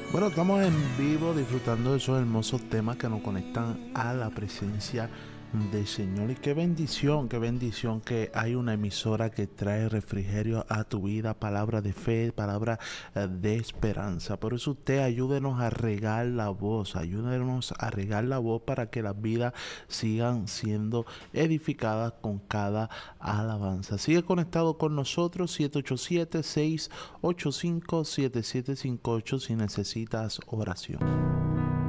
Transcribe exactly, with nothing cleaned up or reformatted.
Bueno, estamos en vivo disfrutando de esos hermosos temas que nos conectan a la presencia del Señor. Y qué bendición, qué bendición que hay una emisora que trae refrigerio a tu vida, palabra de fe, palabra eh, de esperanza. Por eso usted ayúdenos a regar la voz, ayúdenos a regar la voz para que las vidas sigan siendo edificadas con cada alabanza. Sigue conectado con nosotros, siete ocho siete, seis ocho cinco, siete siete cinco ocho si necesitas oración.